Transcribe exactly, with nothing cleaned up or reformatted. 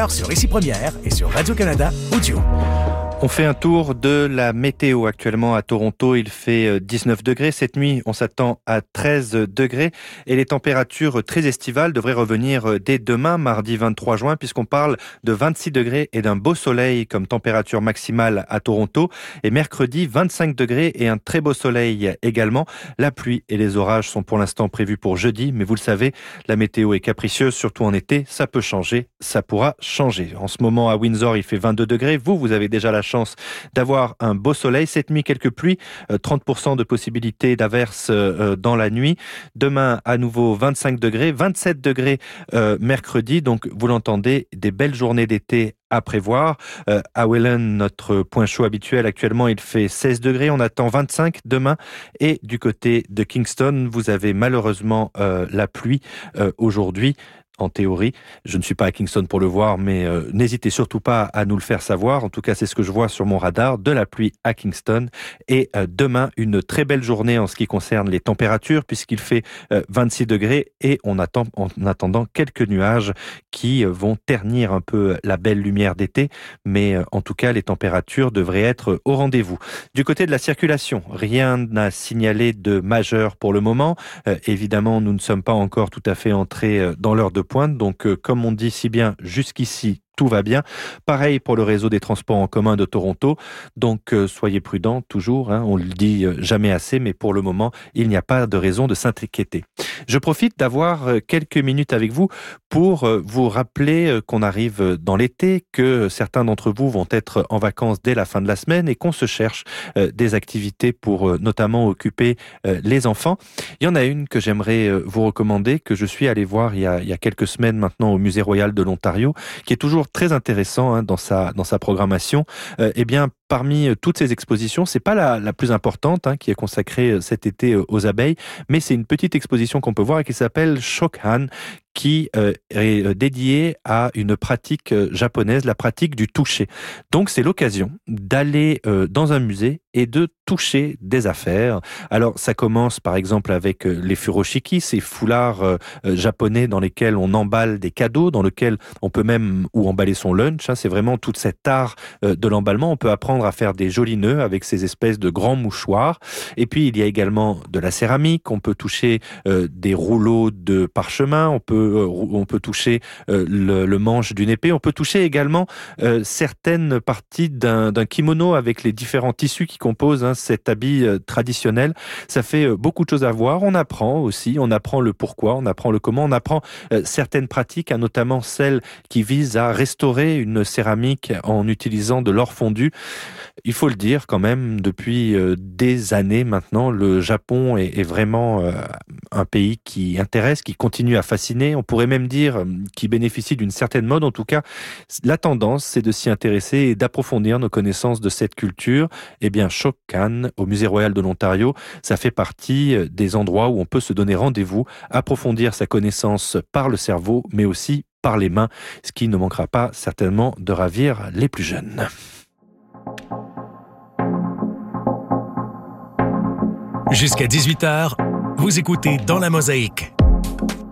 heures sur Ici Première et sur Radio-Canada Audio. On fait un tour de la météo actuellement à Toronto. Il fait dix-neuf degrés. Cette nuit, on s'attend à treize degrés. Et les températures très estivales devraient revenir dès demain, mardi vingt-trois juin, puisqu'on parle de vingt-six degrés et d'un beau soleil comme température maximale à Toronto. Et mercredi, vingt-cinq degrés et un très beau soleil également. La pluie et les orages sont pour l'instant prévus pour jeudi. Mais vous le savez, la météo est capricieuse, surtout en été. Ça peut changer, ça pourra changer. En ce moment, à Windsor, il fait vingt-deux degrés. Vous, vous avez déjà la chance d'avoir un beau soleil. Cette nuit, quelques pluies, trente pour cent de possibilité d'averses dans la nuit. Demain, à nouveau, vingt-cinq degrés, vingt-sept degrés euh, mercredi. Donc, vous l'entendez, des belles journées d'été à prévoir. Euh, à Welland, notre point chaud habituel, actuellement, il fait seize degrés. On attend vingt-cinq demain. Et du côté de Kingston, vous avez malheureusement euh, la pluie euh, aujourd'hui. En théorie, je ne suis pas à Kingston pour le voir, mais euh, n'hésitez surtout pas à nous le faire savoir. En tout cas, c'est ce que je vois sur mon radar, de la pluie à Kingston. Et euh, demain, une très belle journée en ce qui concerne les températures, puisqu'il fait euh, vingt-six degrés et on attend en attendant quelques nuages qui euh, vont ternir un peu la belle lumière d'été. Mais euh, en tout cas, les températures devraient être au rendez-vous. Du côté de la circulation, rien n'a signalé de majeur pour le moment. Euh, évidemment, nous ne sommes pas encore tout à fait entrés euh, dans l'heure de pointe. Donc, euh, comme on dit si bien, jusqu'ici, tout va bien. Pareil pour le réseau des transports en commun de Toronto. Donc, euh, soyez prudents toujours. Hein, on le dit euh, jamais assez, mais pour le moment, il n'y a pas de raison de s'inquiéter. Je profite d'avoir euh, quelques minutes avec vous pour euh, vous rappeler euh, qu'on arrive dans l'été, que certains d'entre vous vont être en vacances dès la fin de la semaine et qu'on se cherche euh, des activités pour euh, notamment occuper euh, les enfants. Il y en a une que j'aimerais euh, vous recommander, que je suis allé voir il y a, il y a quelques semaines maintenant au Musée Royal de l'Ontario, qui est toujours très intéressant hein, dans sa dans sa programmation. Euh, eh bien, parmi toutes ces expositions, c'est pas la, la plus importante hein, qui est consacrée cet été aux abeilles, mais c'est une petite exposition qu'on peut voir et qui s'appelle Shokhan, qui euh, est dédiée à une pratique japonaise, la pratique du toucher. Donc, c'est l'occasion d'aller euh, dans un musée et de toucher des affaires. Alors, ça commence par exemple avec les furoshiki, ces foulards euh, japonais dans lesquels on emballe des cadeaux, dans lesquels on peut même ou emballer son lunch. Hein, c'est vraiment tout cet art euh, de l'emballement. On peut apprendre à faire des jolis nœuds avec ces espèces de grands mouchoirs. Et puis, il y a également de la céramique. On peut toucher euh, des rouleaux de parchemin. On peut on peut toucher euh, le, le manche d'une épée. On peut toucher également euh, certaines parties d'un, d'un kimono avec les différents tissus qui composent hein, cet habit euh, traditionnel. Ça fait euh, beaucoup de choses à voir. On apprend aussi, on apprend le pourquoi, on apprend le comment, on apprend euh, certaines pratiques, hein, notamment celles qui visent à restaurer une céramique en utilisant de l'or fondu. Il faut le dire quand même, depuis euh, des années maintenant, le Japon est, est vraiment euh, un pays qui intéresse, qui continue à fasciner. On pourrait même dire euh, qu'il bénéficie d'une certaine mode. En tout cas, la tendance, c'est de s'y intéresser et d'approfondir nos connaissances de cette culture. Eh bien, Shokkan, au Musée Royal de l'Ontario, ça fait partie des endroits où on peut se donner rendez-vous, approfondir sa connaissance par le cerveau, mais aussi par les mains, ce qui ne manquera pas certainement de ravir les plus jeunes. Jusqu'à dix-huit heures, vous écoutez Dans la Mosaïque.